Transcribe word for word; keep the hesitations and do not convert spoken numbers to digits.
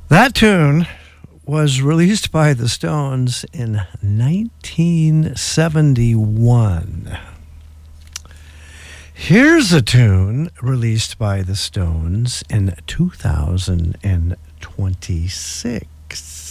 That tune was released by the Stones in nineteen seventy-one. Here's a tune released by the Stones in two thousand twenty-six.